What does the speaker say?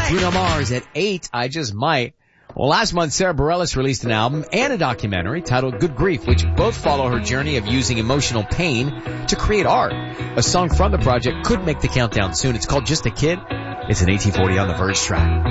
Bruno Mars at 8, I Just Might. Well, last month, Sarah Bareilles released an album and a documentary titled Good Grief, which both follow her journey of using emotional pain to create art. A song from the project could make the countdown soon. It's called Just a Kid. It's an 1840 on the Verge track.